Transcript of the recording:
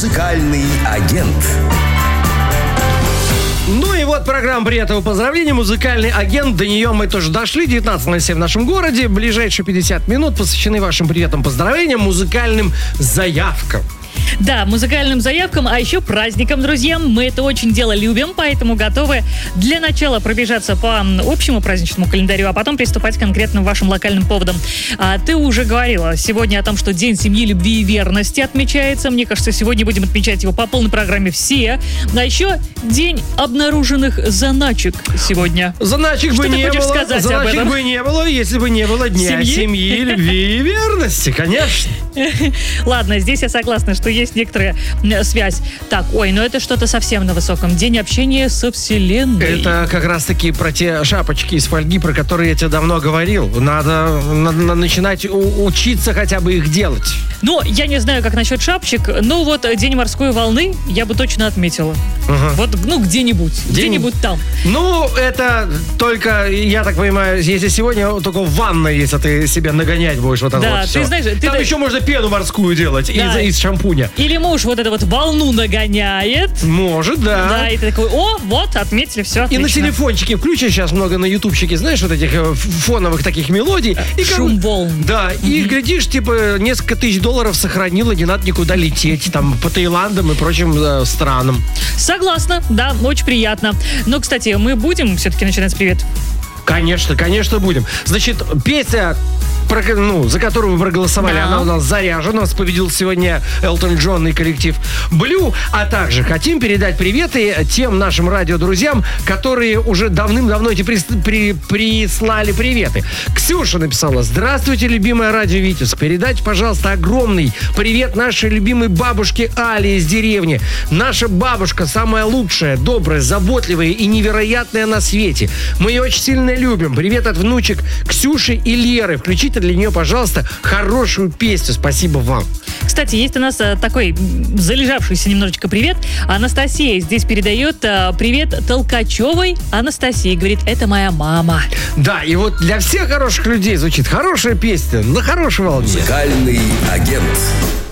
Музыкальный агент. Ну и вот программа «Приятного поздравления», «Музыкальный агент». До нее мы тоже дошли. 19:07 в нашем городе. Ближайшие 50 минут посвящены вашим приветам, поздравлениям, музыкальным заявкам. Да, музыкальным заявкам, а еще праздникам, друзья. Мы это очень дело любим, поэтому готовы для начала пробежаться по общему праздничному календарю, а потом приступать к конкретным вашим локальным поводам. Ты уже говорила сегодня о том, что День семьи, любви и верности отмечается. Мне кажется, сегодня будем отмечать его по полной программе все. А еще День обнаруженных заначек сегодня. Заначек бы не было, если бы не было Дня семьи, любви и верности, конечно. Ладно, здесь я согласна, что есть некоторая связь. Так, но это что-то совсем на высоком. День общения со Вселенной. Это как раз-таки про те шапочки из фольги, про которые я тебе давно говорил. Надо начинать учиться хотя бы их делать. Ну, я не знаю, как насчет шапочек, но вот День морской волны я бы точно отметила. Вот, где-нибудь там. Ну, это только, я так понимаю, если сегодня только в ванной, если ты себе нагонять будешь вот это вот все. Ты знаешь, там еще можно пену морскую делать из шампуня. Или муж вот эту вот волну нагоняет. Может, да. Да, и ты такой, вот, отметили, все, отлично. И на телефончике включишь сейчас много на ютубчике, знаешь, вот этих фоновых таких мелодий. Шум волн. Да, и глядишь, типа, несколько тысяч долларов сохранила, не надо никуда лететь, там, по Таиландам и прочим странам. Согласна, да, очень приятно. Но, кстати, мы будем все-таки начинать с привет? Конечно, будем. Значит, песня, за которую вы проголосовали, она у нас заряжена. У нас победил сегодня Элтон Джон и коллектив Блю. А также хотим передать приветы тем нашим радиодрузьям, которые уже давным-давно эти прислали приветы. Ксюша написала: здравствуйте, любимая радио Витязь. Передайте, пожалуйста, огромный привет нашей любимой бабушке Али из деревни. Наша бабушка самая лучшая, добрая, заботливая и невероятная на свете. Мы ее очень сильно любим. Привет от внучек Ксюши и Леры. Включите для нее, пожалуйста, хорошую песню. Спасибо вам. Кстати, есть у нас такой залежавшийся немножечко привет. Анастасия здесь передает привет Толкачевой Анастасии. Говорит, это моя мама. Да, и вот для всех хороших людей звучит хорошая песня на хорошей волне. Музыкальный агент.